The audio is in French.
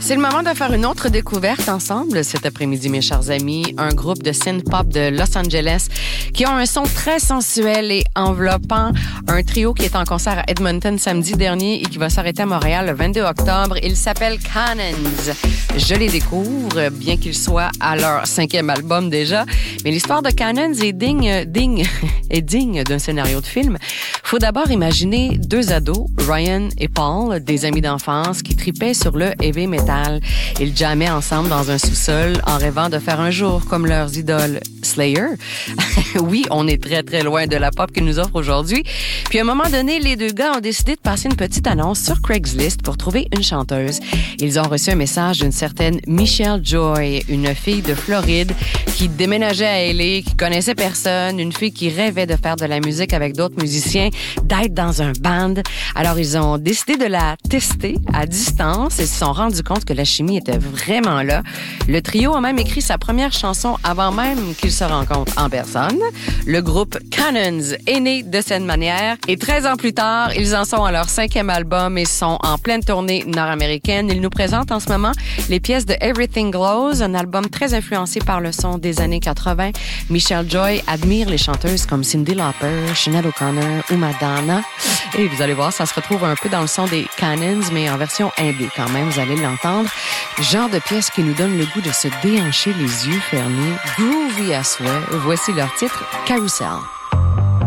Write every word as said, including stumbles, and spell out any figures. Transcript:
C'est le moment de faire une autre découverte ensemble cet après-midi, mes chers amis. Un groupe de synth-pop de Los Angeles qui ont un son très sensuel et enveloppant. Un trio qui est en concert à Edmonton samedi dernier et qui va s'arrêter à Montréal le vingt-deux octobre. Il s'appelle Cannons. Je les découvre, bien qu'ils soient à leur cinquième album déjà. Mais l'histoire de Cannons est digne, digne, est digne d'un scénario de film. Faut d'abord imaginer deux ados, Ryan et Paul, des amis d'enfance qui tripaient sur le heavy metal. Ils jammaient ensemble dans un sous-sol en rêvant de faire un jour comme leurs idoles Slayer. Oui, on est très très loin de la pop qu'ils nous offrent aujourd'hui. Puis à un moment donné, les deux gars ont décidé de passer une petite annonce sur Craigslist pour trouver une chanteuse. Ils ont reçu un message d'une certaine Michelle Joy, une fille de Floride qui déménageait à L A, qui connaissait personne, une fille qui rêvait de faire de la musique avec d'autres musiciens, d'être dans un band. Alors ils ont décidé de la tester à distance et se sont rendus compte que la chimie était vraiment là. Le trio a même écrit sa première chanson avant même qu'ils se rencontrent en personne. Le groupe Cannons est né de cette manière et treize ans plus tard, ils en sont à leur cinquième album et sont en pleine tournée nord-américaine. Ils nous présentent en ce moment les pièces de Everything Glows, un album très influencé par le son des années quatre-vingts. Michelle Joy admire les chanteuses comme Cyndi Lauper, Sinead O'Connor ou Madonna. Et vous allez voir, ça se retrouve un peu dans le son des Cannons, mais en version indé quand même, vous allez l'entendre. Genre de pièce qui nous donne le goût de se déhancher les yeux fermés, groovy à souhait. Voici leur titre, Carousel.